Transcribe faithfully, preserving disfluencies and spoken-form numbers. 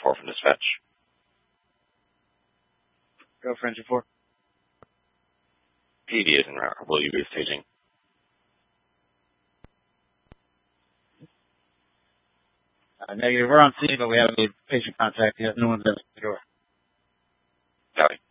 four from dispatch. Go for engine four. P D is en route. Will you be staging? Uh, negative. We're on scene, but we haven't made patient contact yet. No one's at the door. Copy.